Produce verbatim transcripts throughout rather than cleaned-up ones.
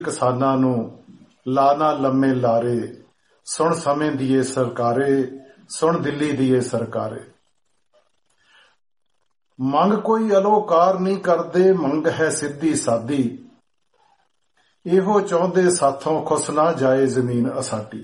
किसानां नूं लाना लम्मे लारे, सुन समय दिए सरकारे, सुन दिल्ली दिए सरकारे। मंग कोई अलोकार नहीं करदे, मंग है सीधी सादी, इहो चाहुंदे साथों खुस ना जाए जमीन असाडी।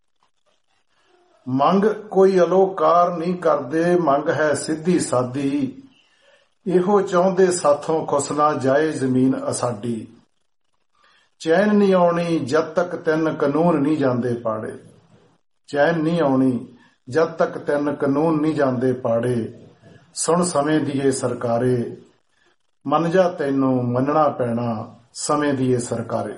मंग कोई अलोकार नहीं करदे, मंग है सीधी सादी, इहो चाहुंदे साथों खुस ना जाए जमीन असाडी। चैन नहीं आउणी जद तक तिन कानून नहीं जांदे पाड़े, चैन नहीं आउणी जद तक तिन कानून नहीं जांदे पाड़े। सुन समय दिए सरकारे, मन जा तैनूं मनना पैना समय दिए सरकारे।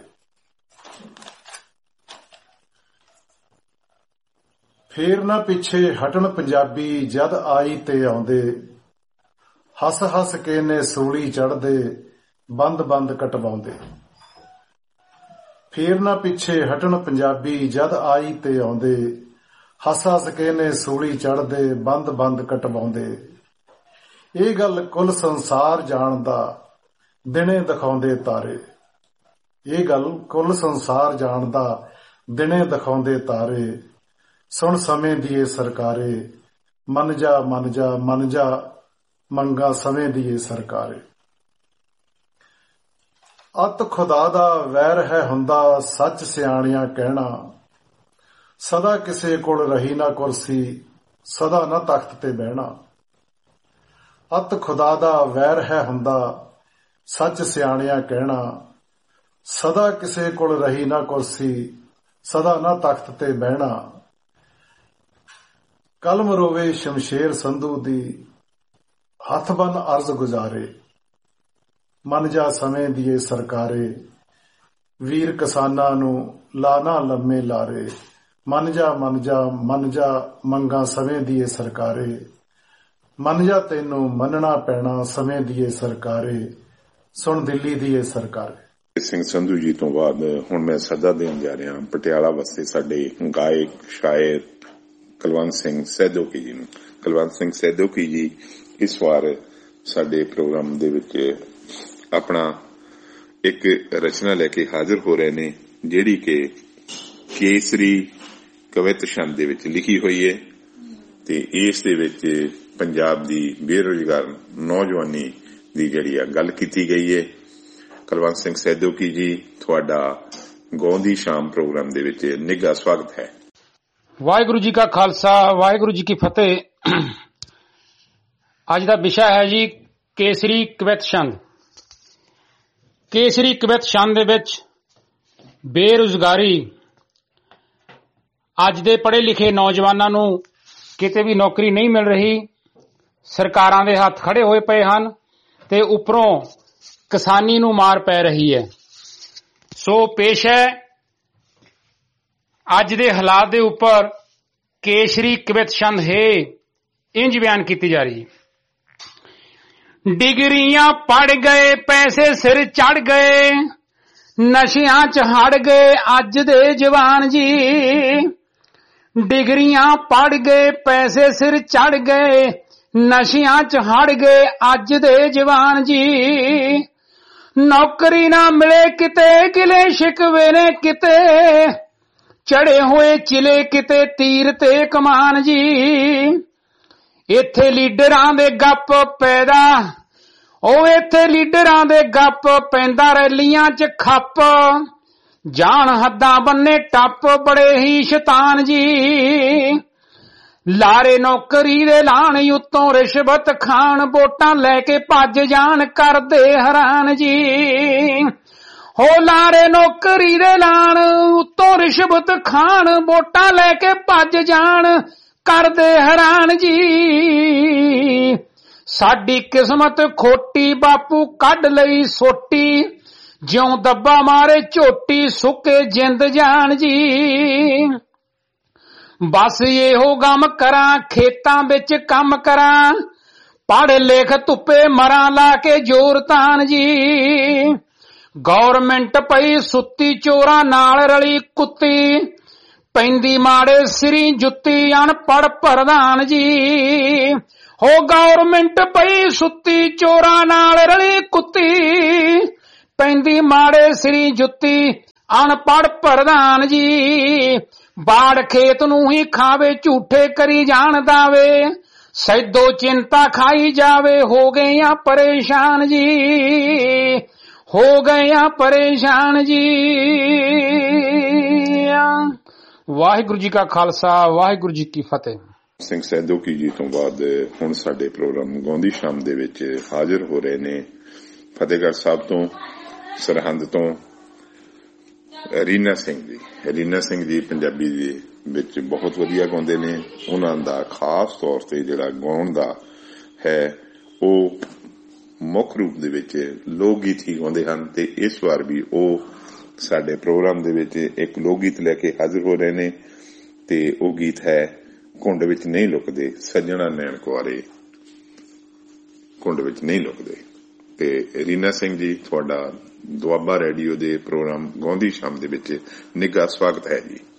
फेर ना पिछे हटन पंजाबी जद आई ते आउंदे, हस हस के ने सूली चढ़दे बंद बंद कटवाउंदे। फेर ना पिछे हटन पंजाबी जद आई ते आउंदे, हस हस के ने सूली चढ़दे बंद बंद कटवाउंदे। ਇਹ ਗੱਲ ਕੁੱਲ ਸੰਸਾਰ ਜਾਣਦਾ ਦਿਨੇ ਦਿਖਾਉਂਦੇ ਤਾਰੇ, ਇਹ ਗੱਲ ਕੁੱਲ ਸੰਸਾਰ ਜਾਣਦਾ ਦਿਨੇ ਦਿਖਾਉਂਦੇ ਤਾਰੇ। ਸੁਣ ਸਮੇਂ ਦੀਏ ਸਰਕਾਰੇ, ਮਨ ਜਾ ਮਨ ਜਾ ਮਨ ਜਾ ਮੰਗਾ ਸਮੇਂ ਦੀਏ ਸਰਕਾਰੇ। ਅਤ ਖੁਦਾ ਦਾ ਵੈਰ ਹੈ ਹੁੰਦਾ ਸੱਚ ਸਿਆਣਿਆਂ ਕਹਿਣਾ, ਸਦਾ ਕਿਸੇ ਕੋਲ ਰਹੀ ਨਾ ਕੁਰਸੀ, ਸਦਾ ਨਾ ਤਖਤ ਤੇ ਬਹਿਣਾ। अत खुदा दा वैर है हुंदा सच सियाणिया कहना, सदा किसे कोल रही ना कुर्सी, सदा ना तख्त ते बहना। कलम रोवे शमशेर संधू दी, हथ बन अर्ज गुजारे, मन जा समय दिए सरकारे। वीर किसानां नूं लाना लम्मे लारे, मन जा मन जा मन जा मंगा समय दिए सरकारे। मन जा तैनू मनना पैना समय दिए सरकारे, सुन दिल्ली दिए सरकारे। ਸਿੰਘ ਸੰਧੂ ਜੀ ਤੋਂ ਬਾਅਦ ਹੁਣ ਮੈਂ ਸੱਦਾ ਦੇਣ ਜਾ ਰਿਹਾ ਪਟਿਆਲਾ ਵਾਸਤੇ ਸਾਡੇ ਗਾਇਕ ਸ਼ਾਇਰ ਕੁਲਵੰਤ ਸਿੰਘ ਸੈਦੋਕੀ ਜੀ ਨੂੰ। ਕੁਲਵੰਤ ਸਿੰਘ ਸੈਦੋਕੀ ਜੀ ਇਸ ਵਾਰ ਸਾਡੇ ਪ੍ਰੋਗਰਾਮ ਦੇ ਵਿੱਚ ਆਪਣਾ ਇੱਕ ਰਚਨਾ ਲੈ ਕੇ ਹਾਜ਼ਰ ਹੋ ਰਹੇ ਨੇ, ਜਿਹੜੀ ਕਿ ਕੇਸਰੀ ਕਵਿਤ ਛੰਦ ਦੇ ਵਿੱਚ ਲਿਖੀ ਹੋਈ ਹੈ ਤੇ ਇਸ ਦੇ ਵਿੱਚ ਪੰਜਾਬ ਦੀ ਬੇਰੁਜ਼ਗਾਰ ਨੌਜਵਾਨੀ ਦੀ ਜਿਹੜੀ ਆ ਗੱਲ ਕੀਤੀ ਗਈ ਹੈ। ਕੁਲਵੰਤ ਸਿੰਘ ਸੈਦੋਕੀ ਜੀ, ਤੁਹਾਡਾ ਗਾਉਂਦੀ ਸ਼ਾਮ ਪ੍ਰੋਗਰਾਮ ਦੇ ਵਿੱਚ ਨਿੱਘਾ ਸਵਾਗਤ ਹੈ। ਵਾਹਿਗੁਰੂ ਜੀ ਕਾ ਖਾਲਸਾ, ਵਾਹਿਗੁਰੂ ਜੀ ਕੀ ਫਤਿਹ। ਅੱਜ ਦਾ ਵਿਸ਼ਾ ਹੈ ਜੀ ਕੇਸਰੀ ਕਵਿਤ ਛੰਦ। ਕੇਸਰੀ ਕਵਿਤ ਛੰਦ ਦੇ ਵਿੱਚ ਬੇਰੁਜ਼ਗਾਰੀ, ਅੱਜ ਦੇ ਪੜ੍ਹੇ ਲਿਖੇ ਨੌਜਵਾਨਾਂ ਨੂੰ ਕਿਤੇ ਵੀ ਨੌਕਰੀ ਨਹੀਂ ਮਿਲ ਰਹੀ, ਸਰਕਾਰਾਂ ਦੇ ਹੱਥ ਖੜੇ ਹੋਏ ਪਏ ਹਨ ਤੇ ਉੱਪਰੋਂ ਕਿਸਾਨੀ ਨੂੰ ਮਾਰ ਪੈ ਰਹੀ ਹੈ। ਸੋ ਪੇਸ਼ ਹੈ ਅੱਜ ਦੇ ਹਾਲਾਤ ਦੇ ਉੱਪਰ ਕੇਸਰੀ ਕਵਿਤ ਛੰਦ ਹੈ, ਇੰਜ ਬਿਆਨ ਕੀਤੀ ਜਾ ਰਹੀ ਹੈ। ਡਿਗਰੀਆਂ ਪੜ ਗਏ, ਪੈਸੇ ਸਿਰ ਚੜ ਗਏ, ਨਸ਼ਿਆਂ ਚ ਹੜ ਗਏ ਅੱਜ ਦੇ ਜਵਾਨ ਜੀ। ਡਿਗਰੀਆਂ ਪੜ ਗਏ, ਪੈਸੇ ਸਿਰ ਚੜ ਗਏ, ਨਸ਼ਿਆਂ ਚ ਹੜ ਗਏ ਅੱਜ ਦੇ ਜਵਾਨ ਜੀ। ਨੌਕਰੀ ਨਾ ਮਿਲੇ ਕਿਤੇ, ਗਿਲੇ ਸ਼ਿਕਵੇ ਨੇ ਕਿਤੇ, ਚੜੇ ਹੋਏ ਚਿਲੇ ਕਿਤੇ ਤੀਰ ਤੇ ਕਮਾਨ ਜੀ। ਇੱਥੇ ਲੀਡਰਾਂ ਦੇ ਗੱਪ ਪੈਦਾ, ਉਹ ਇੱਥੇ ਲੀਡਰਾਂ ਦੇ ਗੱਪ ਪੈਂਦਾ, ਰੈਲੀਆਂ ਚ ਖੱਪ, ਜਾਣ ਹੱਦਾਂ ਬੰਨੇ ਟੱਪ, ਬੜੇ ਹੀ ਸ਼ੈਤਾਨ ਜੀ। ਲਾਰੇ ਨੌਕਰੀ ਦੇ ਲਾਣ, ਉੱਤੋਂ ਰਿਸ਼ਵਤ ਖਾਣ, ਵੋਟਾਂ ਲੈ ਕੇ ਭੱਜ ਜਾਣ, ਕਰਦੇ ਹੈਰਾਨ ਜੀ। ਹੋ ਲਾਰੇ ਨੌਕਰੀ ਦੇ ਲਾਣ, ਉੱਤੋਂ ਰਿਸ਼ਵਤ ਖਾਣ, ਵੋਟਾਂ ਲੈ ਕੇ ਭੱਜ ਜਾਣ, ਕਰਦੇ ਹੈਰਾਨ ਜੀ। ਸਾਡੀ ਕਿਸਮਤ ਖੋਟੀ, ਬਾਪੂ ਕੱਢ ਲਈ ਸੋਟੀ, ਜਿਉਂ ਦੱਬਾ ਮਾਰੇ ਝੋਟੀ, ਸੁੱਕੇ ਜਿੰਦ ਜਾਣ ਜੀ। ਬਸ ਇਹੋ ਗਮ ਕਰਾਂ, ਖੇਤਾਂ ਵਿੱਚ ਕੰਮ ਕਰਾਂ, ਪੜ੍ਹ ਲਿਖ ਧੁੱਪੇ ਮਰਾਂ, ਲਾ ਕੇ ਜ਼ੋਰ ਤਾਨ ਜੀ। ਗੌਰਮੈਂਟ ਪਈ ਸੁੱਤੀ, ਚੋਰਾਂ ਨਾਲ ਰਲੀ ਕੁੱਤੀ, ਪੈਂਦੀ ਮਾੜੇ ਸਿਰੀ ਜੁੱਤੀ, ਅਨਪੜ੍ਹ ਪ੍ਰਧਾਨ ਜੀ। ਹੋ ਗੌਰਮੈਂਟ ਪਈ ਸੁੱਤੀ, ਚੋਰਾਂ ਨਾਲ ਰਲੀ ਕੁੱਤੀ, ਪੈਂਦੀ ਮਾੜੇ ਸਿਰੀ ਜੁੱਤੀ, ਅਨਪੜ੍ਹ ਪ੍ਰਧਾਨ ਜੀ। ਬਾੜ ਖੇਤ ਨੂੰ ਹੀ ਖਾਵੇ, ਝੂਠੇ ਕਰੀ ਜਾਣ ਦਾਵੇ, ਸੈਦੋ ਚਿੰਤਾ ਖਾਈ ਜਾਵੇ, ਹੋ ਗਏ ਆ ਪਰੇਸ਼ਾਨ ਜੀ, ਹੋ ਗਏ ਆ ਪਰੇਸ਼ਾਨ ਜੀ। ਵਾਹਿਗੁਰੂ ਜੀ ਕਾ ਖਾਲਸਾ, ਵਾਹਿਗੁਰੂ ਜੀ ਕੀ ਫਤਿਹ। ਸਿੰਘ ਸੈਦੋਕੀ ਜੀ ਤੋਂ ਬਾਅਦ ਹੁਣ ਸਾਡੇ ਪ੍ਰੋਗਰਾਮ ਗਾਉਂਦੀ ਸ਼ਾਮ ਦੇ ਵਿੱਚ ਹਾਜ਼ਰ ਹੋ ਰਹੇ ਨੇ ਫਤਿਹਗੜ੍ਹ ਸਾਹਿਬ ਤੋਂ, ਸਰਹੰਦ ਤੋਂ ਰੀਨਾ ਸਿੰਘ ਜੀ। ਰੀਨਾ ਸਿੰਘ ਜੀ ਪੰਜਾਬੀ ਦੇ ਵਿੱਚ ਬਹੁਤ ਵਧੀਆ ਗਾਉਂਦੇ ਨੇ। ਉਹਨਾਂ ਦਾ ਖਾਸ ਤੌਰ ਤੇ ਜਿਹੜਾ ਗਾਉਣ ਦਾ ਹੈ ਉਹ ਮੁੱਖ ਰੂਪ ਦੇ ਵਿੱਚ ਲੋਕ ਗੀਤ ਹੀ ਗਾਉਂਦੇ ਹਨ ਤੇ ਇਸ ਵਾਰ ਵੀ ਉਹ ਸਾਡੇ ਪ੍ਰੋਗਰਾਮ ਦੇ ਵਿੱਚ ਇੱਕ ਲੋਕ ਗੀਤ ਲੈ ਕੇ ਹਾਜ਼ਰ ਹੋ ਰਹੇ ਨੇ ਤੇ ਉਹ ਗੀਤ ਹੈ ਘੁੰਡ ਵਿੱਚ ਨਹੀਂ ਲੁਕਦੇ, ਸੱਜਣਾ ਨੈਣ ਕੁਆਰੇ ਘੁੰਡ ਵਿੱਚ ਨਹੀਂ ਲੁਕਦੇ। ਤੇ ਰੀਨਾ ਸਿੰਘ ਜੀ, ਤੁਹਾਡਾ ਦੁਆਬਾ ਰੇਡੀਓ ਦੇ ਪ੍ਰੋਗਰਾਮ ਗਾਉਂਦੀ ਸ਼ਾਮ ਦੇ ਵਿੱਚ ਨਿੱਘਾ ਸਵਾਗਤ ਹੈ ਜੀ।